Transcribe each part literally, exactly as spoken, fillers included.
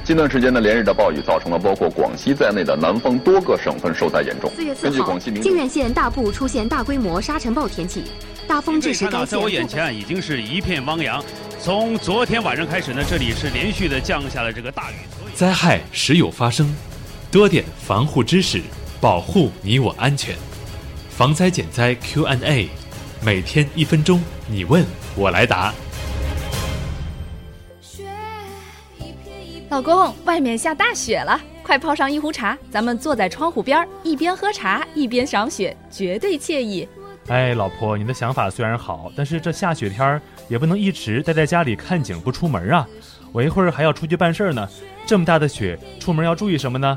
近段时间的连日的暴雨，造成了包括广西在内的南方多个省份受灾严重。 四月四号，靖远县大部出现大规模沙尘暴天气，大风致使该县。 在我眼前已经是一片汪洋。从昨天晚上开始呢，这里是连续的降下了这个大雨。 灾害时有发生，多点防护知识，保护你我安全。防灾减灾 Q and A， 每天一分钟，你问我来答。 老公，外面下大雪了，快泡上一壶茶，咱们坐在窗户边，一边喝茶一边赏雪，绝对惬意。 哎，老婆，你的想法虽然好，但是这下雪天也不能一直待在家里看景不出门啊。我一会儿还要出去办事呢，这么大的雪，出门要注意什么呢？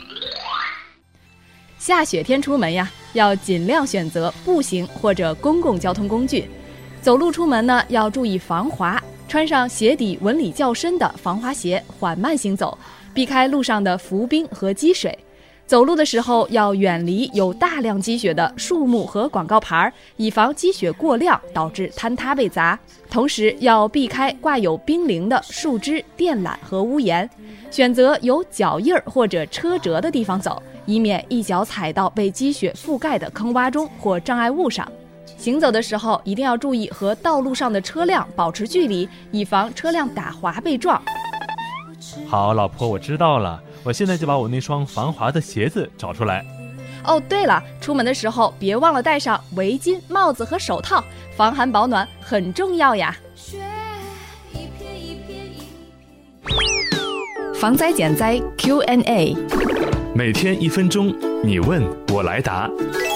下雪天出门呀，要尽量选择步行或者公共交通工具。走路出门呢，要注意防滑，穿上鞋底纹理较深的防滑鞋，缓慢行走，避开路上的浮冰和积水。走路的时候要远离有大量积雪的树木和广告牌，以防积雪过量导致坍塌被砸。同时要避开挂有冰凌的树枝、电缆和屋檐，选择有脚印或者车辙的地方走，以免一脚踩到被积雪覆盖的坑洼中或障碍物上。行走的时候一定要注意和道路上的车辆保持距离，以防车辆打滑被撞。 好，老婆，我知道了，我现在就把我那双防滑的鞋子找出来。 哦，对了，出门的时候别忘了戴上围巾、帽子和手套，防寒保暖很重要呀。 防灾减灾 Q and A， 每天一分钟，你问我来答。